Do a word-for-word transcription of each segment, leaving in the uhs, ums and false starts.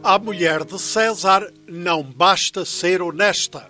À mulher de César não basta ser honesta.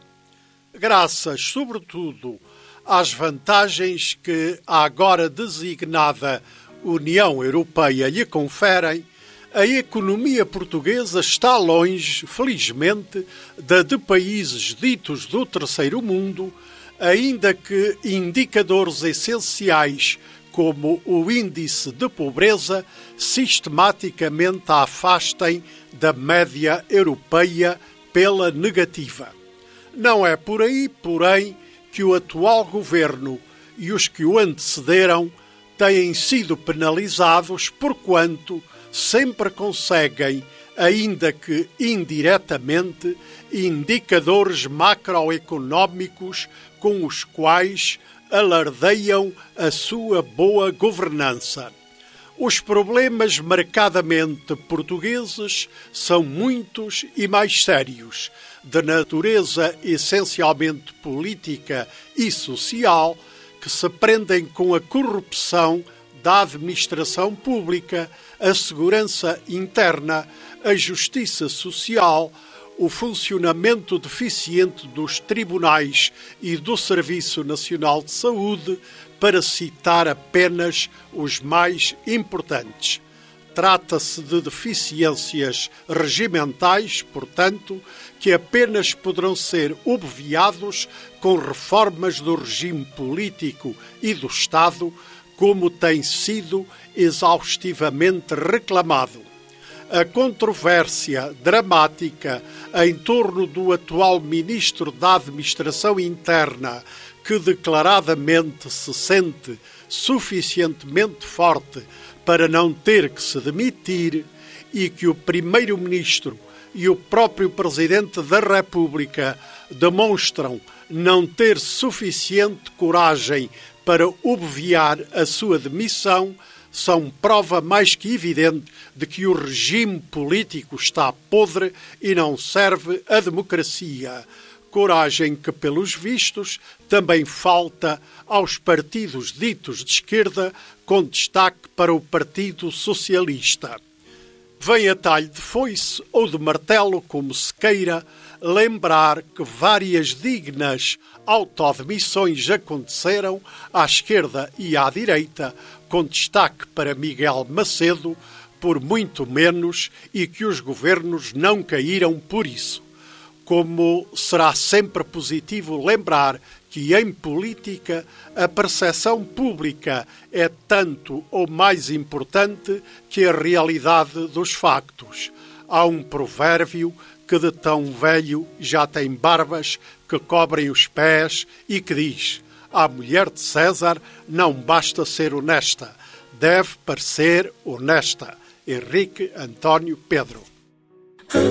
Graças, sobretudo, às vantagens que a agora designada União Europeia lhe conferem, a economia portuguesa está longe, felizmente, da de países ditos do terceiro mundo, ainda que indicadores essenciais como o índice de pobreza sistematicamente a afastem da média europeia pela negativa. Não é por aí, porém, que o atual governo e os que o antecederam têm sido penalizados porquanto sempre conseguem, ainda que indiretamente, indicadores macroeconómicos com os quais alardeiam a sua boa governança. Os problemas marcadamente portugueses são muitos e mais sérios, de natureza essencialmente política e social, que se prendem com a corrupção da administração pública, a segurança interna, a justiça social, o funcionamento deficiente dos tribunais e do Serviço Nacional de Saúde, para citar apenas os mais importantes. Trata-se de deficiências regimentais, portanto, que apenas poderão ser obviados com reformas do regime político e do Estado, como tem sido exaustivamente reclamado. A controvérsia dramática em torno do atual Ministro da Administração Interna, que declaradamente se sente suficientemente forte para não ter que se demitir, e que o Primeiro-Ministro e o próprio Presidente da República demonstram não ter suficiente coragem para obviar a sua demissão, são prova mais que evidente de que o regime político está podre e não serve à democracia. Coragem que, pelos vistos, também falta aos partidos ditos de esquerda, com destaque para o Partido Socialista. Vem a talho de foice ou de martelo, como se queira, lembrar que várias dignas autodemissões aconteceram à esquerda e à direita, com destaque para Miguel Macedo, por muito menos, e que os governos não caíram por isso. Como será sempre positivo lembrar que, em política, a percepção pública é tanto ou mais importante que a realidade dos factos. Há um provérbio que de tão velho já tem barbas que cobrem os pés e que diz: à mulher de César não basta ser honesta, deve parecer honesta. Henrique António Pedro.